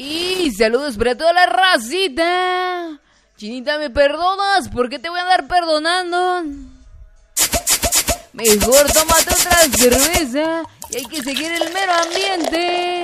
Y saludos para toda la racita. Chinita, ¿me perdonas? ¿Por qué te voy a andar perdonando? Mejor tómate otra cerveza y hay que seguir el mero ambiente.